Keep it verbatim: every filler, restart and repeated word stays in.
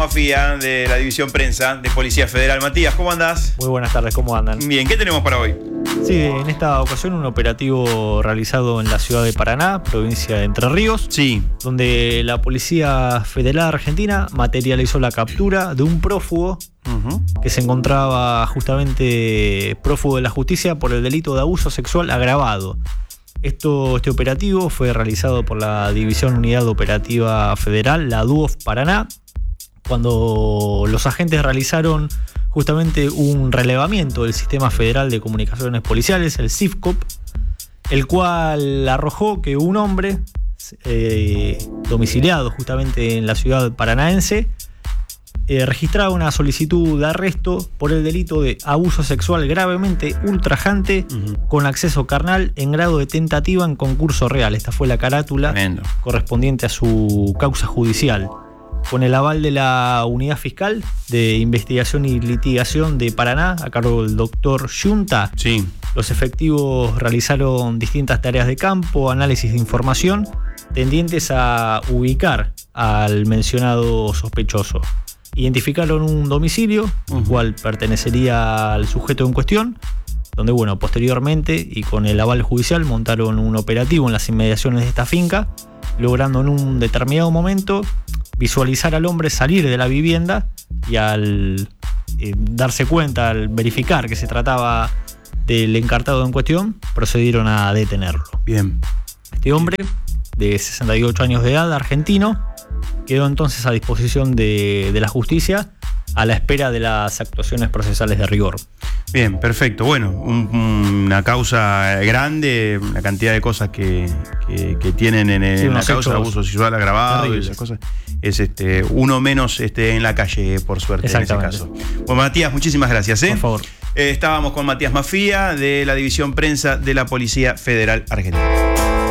Mafía de la División Prensa de Policía Federal. Matías, ¿cómo andás? Muy buenas tardes, ¿cómo andan? Bien, ¿qué tenemos para hoy? Sí, en esta ocasión un operativo realizado en la ciudad de Paraná, provincia de Entre Ríos, Sí. donde la Policía Federal Argentina materializó la captura de un prófugo Uh-huh. que se encontraba justamente prófugo de la justicia por el delito de abuso sexual agravado. Esto, este operativo fue realizado por la División Unidad Operativa Federal, la DUOF Paraná, cuando los agentes realizaron justamente un relevamiento del Sistema Federal de Comunicaciones Policiales, el SIFCOP, el cual arrojó que un hombre eh, domiciliado justamente en la ciudad paranaense eh, registraba una solicitud de arresto por el delito de abuso sexual gravemente ultrajante uh-huh. con acceso carnal en grado de tentativa en concurso real. Esta fue la carátula Tremendo. correspondiente a su causa judicial. Con el aval de la Unidad Fiscal de Investigación y Litigación de Paraná, a cargo del doctor Yunta, sí. los efectivos realizaron distintas tareas de campo, análisis de información, tendientes a ubicar al mencionado sospechoso. Identificaron un domicilio, uh-huh. el cual pertenecería al sujeto en cuestión, donde, bueno, posteriormente, y con el aval judicial, montaron un operativo en las inmediaciones de esta finca, logrando en un determinado momento visualizar al hombre salir de la vivienda y al eh, darse cuenta, al verificar que se trataba del encartado en cuestión, procedieron a detenerlo. Bien. Este hombre, de sesenta y ocho años de edad, argentino, quedó entonces a disposición de, de la justicia a la espera de las actuaciones procesales de rigor. Bien, perfecto. Bueno, un, una causa grande, una cantidad de cosas que, que, que tienen en, sí, en la causa de abuso sexual agravado terribles. Y esas cosas. Es este uno menos este, en la calle, por suerte, en ese caso. Bueno, Matías, muchísimas gracias. ¿eh? Por favor. Eh, estábamos con Matías Mafía de la División Prensa de la Policía Federal Argentina.